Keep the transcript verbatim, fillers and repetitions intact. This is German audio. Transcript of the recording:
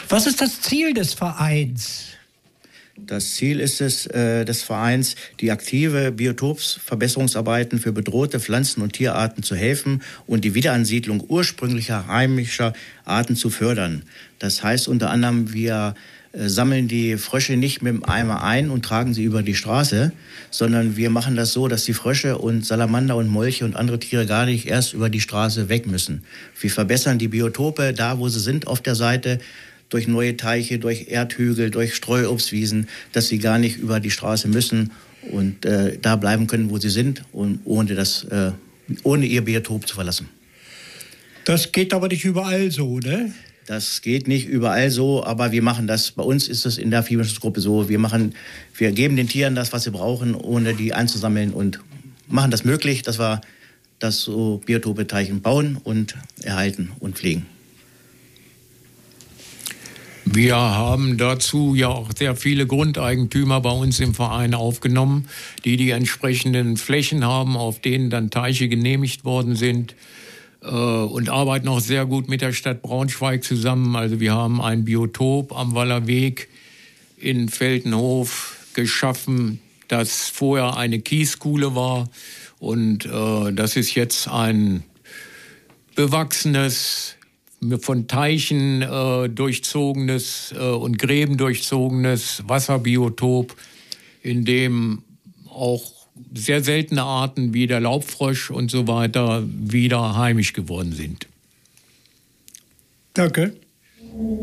Was ist das Ziel des Vereins? Das Ziel ist es äh, des Vereins, die aktive Biotopsverbesserungsarbeiten für bedrohte Pflanzen- und Tierarten zu helfen und die Wiederansiedlung ursprünglicher heimischer Arten zu fördern. Das heißt unter anderem, wir äh, sammeln die Frösche nicht mit dem Eimer ein und tragen sie über die Straße, sondern wir machen das so, dass die Frösche und Salamander und Molche und andere Tiere gar nicht erst über die Straße weg müssen. Wir verbessern die Biotope da, wo sie sind auf der Seite, durch neue Teiche, durch Erdhügel, durch Streuobstwiesen, dass sie gar nicht über die Straße müssen und äh, da bleiben können, wo sie sind, und ohne, das, äh, ohne ihr Biotop zu verlassen. Das geht aber nicht überall so, ne? Das geht nicht überall so, aber wir machen das. Bei uns ist es in der Viehwirtschaftsgruppe so. Wir machen, wir geben den Tieren das, was sie brauchen, ohne die einzusammeln, und machen das möglich, dass wir das so Biotope, Teichen bauen und erhalten und pflegen. Wir haben dazu ja auch sehr viele Grundeigentümer bei uns im Verein aufgenommen, die die entsprechenden Flächen haben, auf denen dann Teiche genehmigt worden sind, äh, und arbeiten auch sehr gut mit der Stadt Braunschweig zusammen. Also wir haben ein Biotop am Wallerweg in Veltenhof geschaffen, das vorher eine Kieskuhle war, und äh, das ist jetzt ein bewachsenes, von Teichen äh, durchzogenes äh, und Gräben durchzogenes Wasserbiotop, in dem auch sehr seltene Arten wie der Laubfrosch und so weiter wieder heimisch geworden sind. Danke.